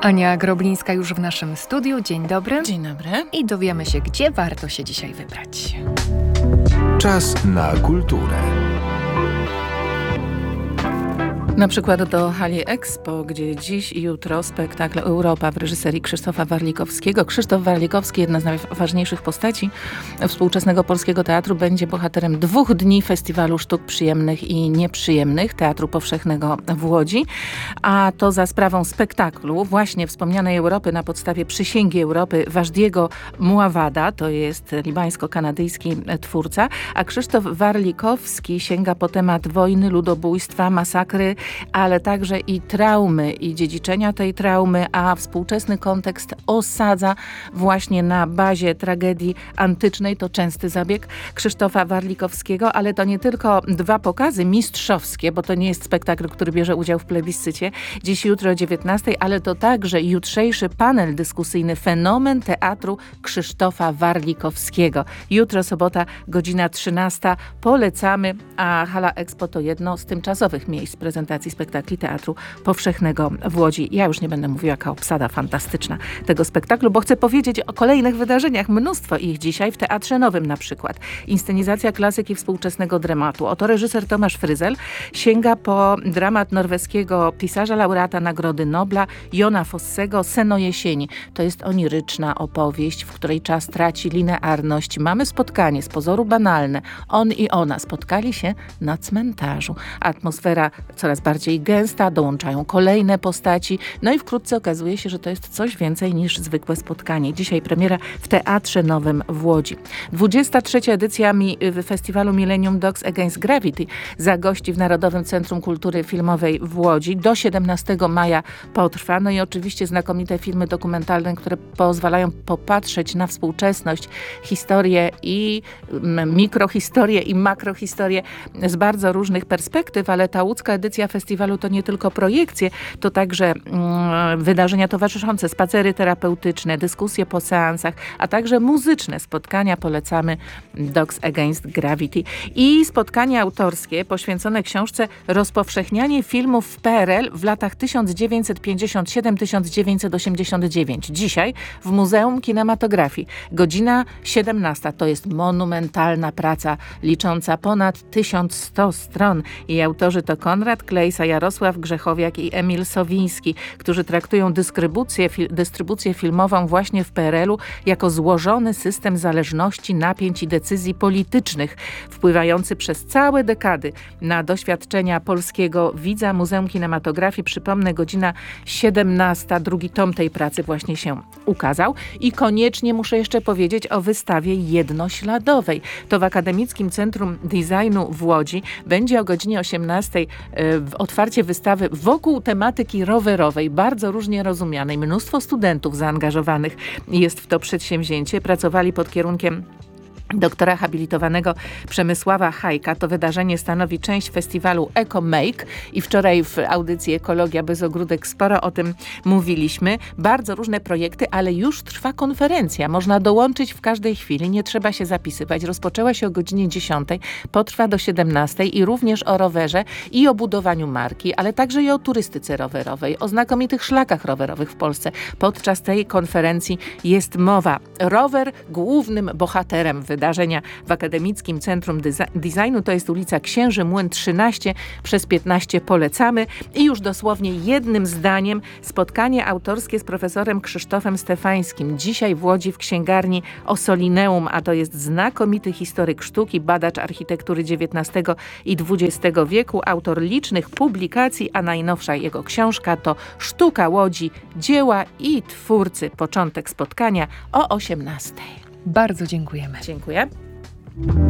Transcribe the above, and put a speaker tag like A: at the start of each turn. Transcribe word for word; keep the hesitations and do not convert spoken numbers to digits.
A: Ania Groblińska już w naszym studiu. Dzień dobry.
B: Dzień dobry.
A: I dowiemy się, gdzie warto się dzisiaj wybrać.
C: Czas na kulturę.
B: Na przykład do Hali Expo, gdzie dziś i jutro spektakl Europa w reżyserii Krzysztofa Warlikowskiego. Krzysztof Warlikowski, jedna z najważniejszych postaci współczesnego polskiego teatru, będzie bohaterem dwóch dni Festiwalu Sztuk Przyjemnych i Nieprzyjemnych Teatru Powszechnego w Łodzi. A to za sprawą spektaklu właśnie wspomnianej Europy na podstawie Przysięgi Europy Wajdiego Muawada, to jest libańsko-kanadyjski twórca, a Krzysztof Warlikowski sięga po temat wojny, ludobójstwa, masakry, ale także i traumy i dziedziczenia tej traumy, a współczesny kontekst osadza właśnie na bazie tragedii antycznej. To częsty zabieg Krzysztofa Warlikowskiego, ale to nie tylko dwa pokazy mistrzowskie, bo to nie jest spektakl, który bierze udział w plebiscycie dziś jutro o dziewiętnastej, ale to także jutrzejszy panel dyskusyjny Fenomen teatru Krzysztofa Warlikowskiego. Jutro sobota, godzina trzynasta. Polecamy, a Hala Expo to jedno z tymczasowych miejsc prezentacji spektakli Teatru Powszechnego w Łodzi. Ja już nie będę mówiła, jaka obsada fantastyczna tego spektaklu, bo chcę powiedzieć o kolejnych wydarzeniach. Mnóstwo ich dzisiaj w Teatrze Nowym na przykład. Inscenizacja klasyki współczesnego dramatu. Oto reżyser Tomasz Fryzel sięga po dramat norweskiego pisarza, laureata Nagrody Nobla Jona Fossego Seno jesieni. To jest oniryczna opowieść, w której czas traci linearność. Mamy spotkanie, z pozoru banalne. On i ona spotkali się na cmentarzu. Atmosfera coraz bardziej gęsta, dołączają kolejne postaci, no i wkrótce okazuje się, że to jest coś więcej niż zwykłe spotkanie. Dzisiaj premiera w Teatrze Nowym w Łodzi. dwudziesta trzecia edycja mi festiwalu Millennium Dogs Against Gravity zagości w Narodowym Centrum Kultury Filmowej w Łodzi. Do siedemnastego maja potrwa. No i oczywiście znakomite filmy dokumentalne, które pozwalają popatrzeć na współczesność, historię i mikrohistorię i makrohistorię z bardzo różnych perspektyw, ale ta łódzka edycja festiwalu to nie tylko projekcje, to także mm, wydarzenia towarzyszące, spacery terapeutyczne, dyskusje po seansach, a także muzyczne spotkania. Polecamy Dogs Against Gravity. I spotkania autorskie poświęcone książce Rozpowszechnianie filmów w P R L w latach tysiąc dziewięćset pięćdziesiąt siedem do tysiąc dziewięćset osiemdziesiąt dziewięć. Dzisiaj w Muzeum Kinematografii. Godzina siedemnasta. To jest monumentalna praca licząca ponad tysiąc sto stron. Jej autorzy to Konrad Klejsa, Jarosław Grzechowiak i Emil Sowiński, którzy traktują dystrybucję, fi- dystrybucję filmową właśnie w P R L u jako złożony system zależności, napięć i decyzji politycznych, wpływający przez całe dekady na doświadczenia polskiego widza. Muzeum Kinematografii, przypomnę, godzina siedemnasta. Drugi tom tej pracy właśnie się ukazał. I koniecznie muszę jeszcze powiedzieć o wystawie jednośladowej. To w Akademickim Centrum Designu w Łodzi będzie o godzinie osiemnastej w otwarcie wystawy wokół tematyki rowerowej, bardzo różnie rozumianej. Mnóstwo studentów zaangażowanych jest w to przedsięwzięcie. Pracowali pod kierunkiem doktora habilitowanego Przemysława Hajka. To wydarzenie stanowi część festiwalu EcoMake i wczoraj w audycji Ekologia bez ogródek sporo o tym mówiliśmy. Bardzo różne projekty, ale już trwa konferencja. Można dołączyć w każdej chwili, nie trzeba się zapisywać. Rozpoczęła się o godzinie dziesiątej, potrwa do siedemnastej i również o rowerze i o budowaniu marki, ale także i o turystyce rowerowej, o znakomitych szlakach rowerowych w Polsce. Podczas tej konferencji jest mowa. Rower głównym bohaterem wydarzenia w Akademickim Centrum Designu. To jest ulica Księży Młyn trzynaście przez piętnaście. Polecamy. I już dosłownie jednym zdaniem spotkanie autorskie z profesorem Krzysztofem Stefańskim. Dzisiaj w Łodzi w księgarni Ossolineum, a to jest znakomity historyk sztuki, badacz architektury dziewiętnastego i dwudziestego wieku, autor licznych publikacji, a najnowsza jego książka to Sztuka Łodzi, dzieła i twórcy. Początek spotkania o osiemnastej.
A: Bardzo dziękujemy.
B: Dziękuję.